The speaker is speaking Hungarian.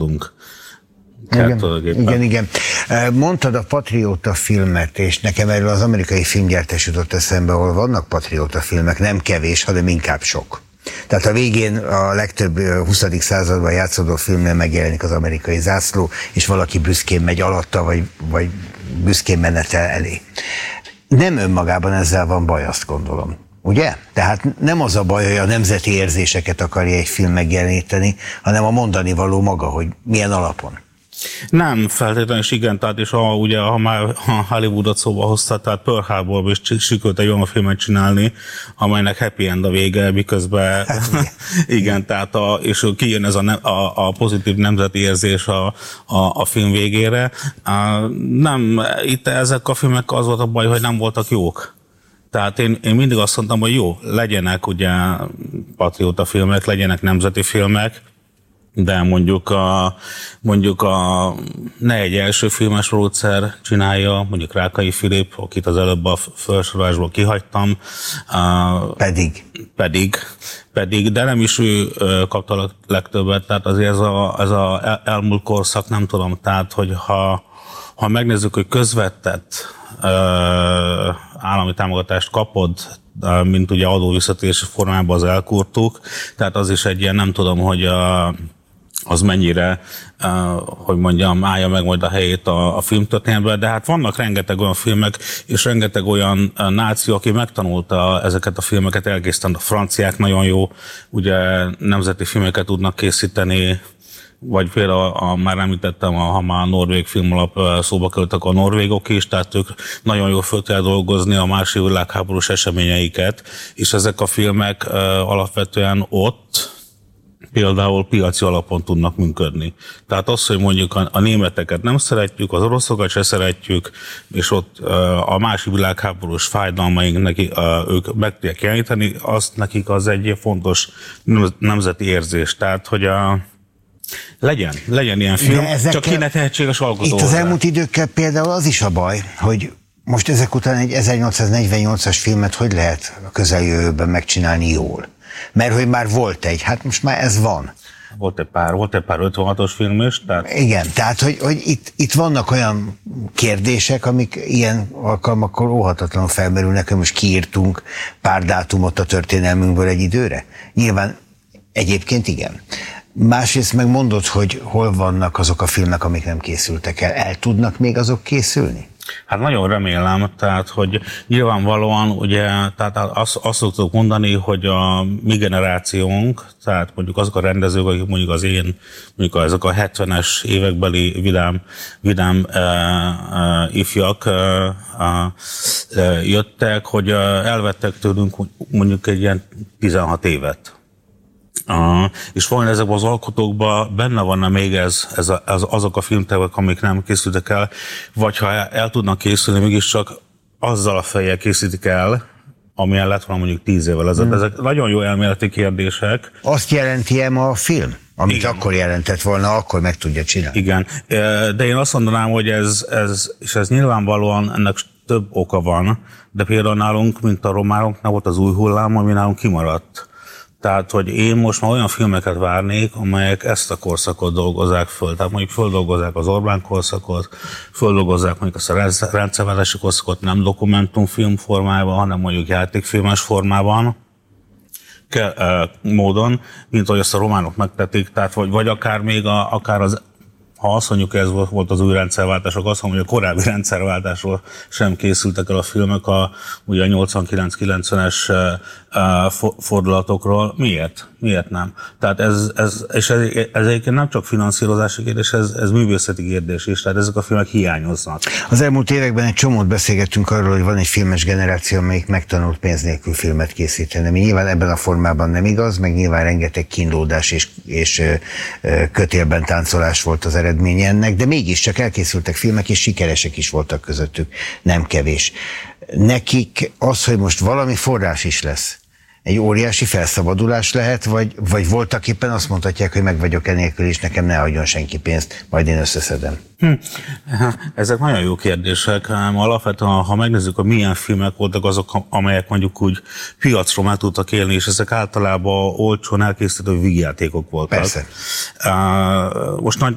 voltunk. Igen. Mondtad a patrióta filmet, és nekem erről az amerikai filmgyártás jutott eszembe, ahol vannak patrióta filmek, nem kevés, hanem inkább sok. Tehát a végén a legtöbb 20. században játszódó filmnél megjelenik az amerikai zászló, és valaki büszkén megy alatta, vagy büszkén menetel elé. Nem önmagában ezzel van baj, azt gondolom. Ugye? Tehát nem az a baj, hogy a nemzeti érzéseket akarja egy film megjeleníteni, hanem a mondani való maga, hogy milyen alapon. Nem feltétlenül, és igen, tehát és ha már Hollywoodot szóba hozta, tehát Pearl Harborban is sikerült egy olyan filmet csinálni, amelynek happy end a vége, miközben igen, tehát és kijön ez a pozitív nemzeti érzés a film végére. Nem, itt ezek a filmek az volt a baj, hogy nem voltak jók. Tehát én mindig azt mondtam, hogy jó, legyenek ugye patrióta filmek, legyenek nemzeti filmek, de mondjuk ne egy első filmes producer csinálja, mondjuk Rákai Filip, akit az előbb a felsorolásból kihagytam. Pedig, de nem is ő kapta a legtöbbet, tehát azért ez a elmúlt korszak, nem tudom, tehát hogy ha megnézzük, hogy közvetett állami támogatást kapod, mint ugye adóvisszatérési formában az elkurtuk, tehát az is egy ilyen, nem tudom, hogy az mennyire, hogy mondjam, állja meg majd a helyét a filmtörténetben, de hát vannak rengeteg olyan filmek, és rengeteg olyan náció, aki megtanulta ezeket a filmeket, elkészíteni. A franciák nagyon jó, ugye nemzeti filmeket tudnak készíteni, vagy például már említettem, ha már a norvég filmalap szóba kerültek a norvégok is, tehát ők nagyon jól föl tudják dolgozni a második világháborús eseményeiket, és ezek a filmek alapvetően ott például piaci alapon tudnak működni. Tehát az, hogy mondjuk a németeket nem szeretjük, az oroszokat se szeretjük, és ott a második világháborús fájdalmaink ők meg tudják jeleníteni, azt nekik az egy fontos nemzeti érzés. Tehát, hogy legyen ilyen film, csak kéne tehetséges alkotó. Itt az elmúlt időkkel például az is a baj, hogy most ezek után egy 1848-as filmet hogy lehet a közeljövőben megcsinálni jól? Mert hogy már volt egy, hát most már ez van. Volt egy pár 56-os film is. Tehát... Igen, tehát hogy itt vannak olyan kérdések, amik ilyen alkalmakkor óhatatlanul felmerülnek, hogy most kiírtunk pár dátumot a történelmünkből egy időre. Nyilván egyébként igen. Másrészt meg mondod, hogy hol vannak azok a filmek, amik nem készültek el. El tudnak még azok készülni? Hát nagyon remélem, tehát, hogy nyilvánvalóan, ugye, tehát azt szoktuk mondani, hogy a mi generációnk, tehát mondjuk azok a rendezők, akik mondjuk az én, mondjuk ezek a 70-es évekbeli vidám ifjak jöttek, hogy elvettek tőlünk mondjuk egy ilyen 16 évet. És valami ezekben az alkotókban benne vanna még azok a filmtervek, amik nem készültek el, vagy ha el tudnak készülni, mégiscsak azzal a fejjel készítik el, amilyen lett volna mondjuk 10 évvel ezelőtt. Ezek nagyon jó elméleti kérdések. Azt jelenti-e ma a film? Amit igen. Akkor jelentett volna, akkor meg tudja csinálni. Igen, de én azt mondanám, hogy ez nyilvánvalóan ennek több oka van, de például nálunk, mint a románoknál volt az új hullám, ami nálunk kimaradt. Tehát, hogy én most már olyan filmeket várnék, amelyek ezt a korszakot dolgozzák föl. Tehát mondjuk földolgozzák az Orbán korszakot, földolgozzák mondjuk azt a rendszerváltási korszakot nem dokumentumfilm formában, hanem mondjuk játékfilmes formában, módon, mint ahogy azt a románok megtették, tehát vagy akár még akár az, ha azt mondjuk, ez volt az új rendszerváltások, azt mondom, hogy a korábbi rendszerváltásról sem készültek el a filmek, ugye a 89-90-es fordulatokról. Miért nem? Tehát ez egyébként nem csak finanszírozási kérdés, ez művészeti kérdés is, tehát ezek a filmek hiányoznak. Az elmúlt években egy csomót beszélgettünk arról, hogy van egy filmes generáció, amelyik megtanult pénz nélkül filmet készíteni. Nyilván ebben a formában nem igaz, meg nyilván rengeteg kínlódás és kötélben táncolás volt az eredménye ennek, de mégiscsak elkészültek filmek, és sikeresek is voltak közöttük, nem kevés. Nekik az, hogy most valami forrás is lesz, egy óriási felszabadulás lehet, vagy voltak éppen azt mondhatják, hogy meg vagyok enélkül, és nekem ne adjon senki pénzt, majd én összeszedem. Ezek nagyon jó kérdések. Alapvetően, ha megnézzük, hogy milyen filmek voltak azok, amelyek mondjuk úgy piacról meg tudtak élni, és ezek általában olcsón elkészítő vígjátékok voltak. Persze. Most